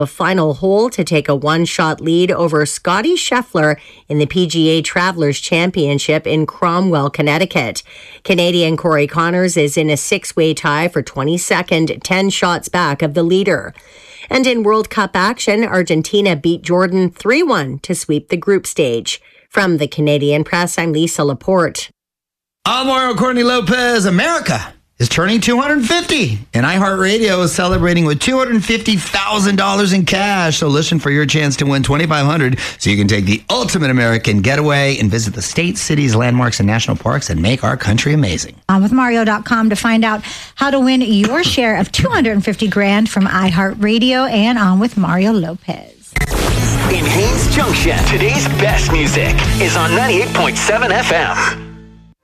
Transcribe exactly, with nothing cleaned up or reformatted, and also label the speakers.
Speaker 1: a final hole to take a one-shot lead over Scotty Scheffler in the P G A Travelers Championship in Cromwell, Connecticut. Canadian Corey Connors is in a six-way tie for twenty-second, ten shots back of the leader. And in World Cup action, Argentina beat Jordan three one to sweep the group stage. From the Canadian Press, I'm Lisa Laporte.
Speaker 2: I'm Mario Courtney Lopez. America is turning two hundred fifty, and iHeartRadio is celebrating with two hundred fifty thousand dollars in cash. So listen for your chance to win twenty-five hundred dollars so you can take the ultimate American getaway and visit the states, cities, landmarks, and national parks and make our country amazing.
Speaker 3: On with Mario dot com to find out how to win your share of two hundred fifty grand from iHeartRadio and On with Mario Lopez.
Speaker 4: In Haines Junction, today's best music is on ninety-eight point seven F M.